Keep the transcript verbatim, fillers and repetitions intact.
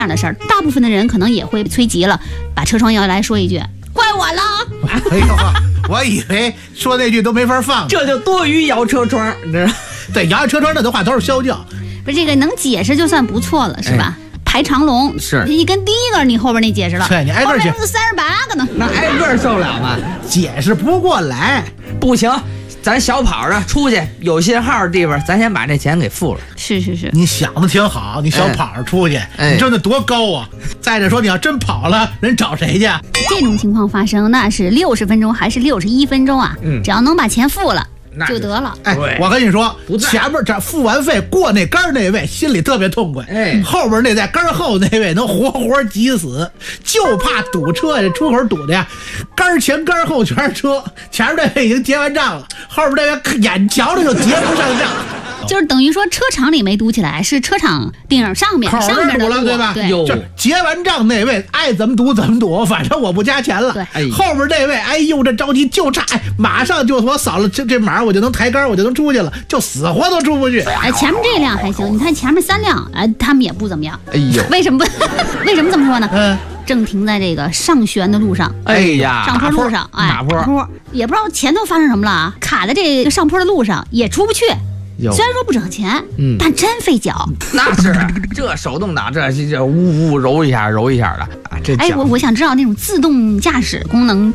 样的事儿，大部分的人可能也会催急了，把车窗摇下来说一句怪我了。 哎呦，我以为说那句都没法放， 这就多余摇车窗，你知道？ 对，摇车窗那的话都是啸叫。 不是这个能解释就算不错了，是吧？哎、排长龙是你跟第一个你后边那解释了， 对，你挨个解释三十八个呢， 那挨个受了吗？ 解释不过来， 不行。咱小跑着出去，有信号的地方，咱先把这钱给付了。 是是是， 你想的挺好，你小跑着出去， 哎、 你知道那多高啊？再者说，你要真跑了，人找谁去？ 这种情况发生，那是六十分钟还是六十一分钟啊？嗯，只要能把钱付了。就得了。 哎，我跟你说，前面这付完费过那杆儿那位心里特别痛快，哎，后边那在杆儿后那位能活活急死，就怕堵车，这出口堵的呀，杆儿前杆儿后全是车，前面那位已经结完账了，后边那位眼瞧着就结不上账。 就是等于说车场里没堵起来，是车场顶上面上面堵了，对吧？ 对， 就结完账那位爱怎么堵怎么堵，反正我不加钱了。 对， 哎、后边那位，哎呦，这着急就差，哎，马上就我扫了这这码，我就能抬杆，我就能出去了，就死活都出不去。 哎，前面这辆还行，你看前面三辆，哎，他们也不怎么样。 哎呦， 为什么不？为什么这么说呢？ 嗯， 正停在这个上旋的路上， 哎呀， 上坡路上，哎， 马坡， 坡，也不知道前头发生什么了啊，卡在这个上坡的路上也出不去。虽然说不挣钱，嗯，但真费脚。 那是这手动挡，这这呜呜揉一下揉一下的啊！这哎，我我想知道那种自动驾驶功能